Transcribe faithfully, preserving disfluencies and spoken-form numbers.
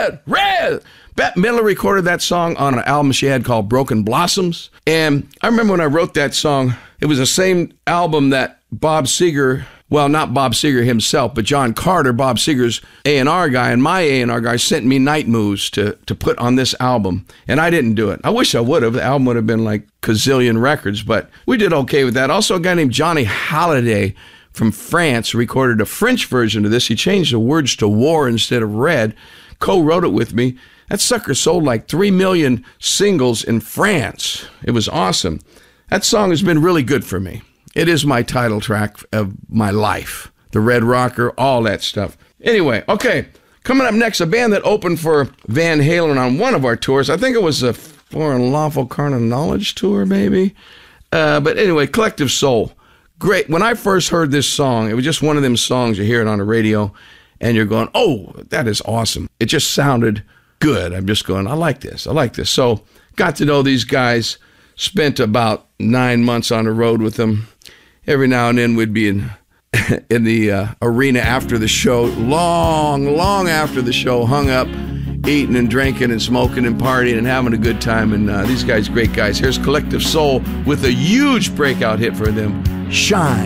Red, Red. Bette Midler recorded that song on an album she had called Broken Blossoms. And I remember when I wrote that song, it was the same album that Bob Seger, well, not Bob Seger himself, but John Carter, Bob Seger's A and R guy, and my A and R guy sent me Night Moves to, to put on this album. And I didn't do it. I wish I would have. The album would have been like gazillion records, but we did okay with that. Also, a guy named Johnny Hallyday from France recorded a French version of this. He changed the words to war instead of red, co-wrote it with me. That sucker sold like three million singles in France. It was awesome. That song has been really good for me. It is my title track of my life. The Red Rocker, all that stuff. Anyway, okay, coming up next, a band that opened for Van Halen on one of our tours. I think it was a Foreign Lawful Carnal Knowledge tour, maybe. Uh, but anyway, Collective Soul. Great. When I first heard this song, it was just one of them songs you hear it on the radio, and you're going, oh, that is awesome. It just sounded good. I'm just going, I like this. I like this. So got to know these guys, spent about nine months on the road with them. Every now and then we'd be in in the uh, arena after the show, long, long after the show, hung up, eating and drinking and smoking and partying and having a good time. And uh, these guys, great guys. Here's Collective Soul with a huge breakout hit for them, Shine.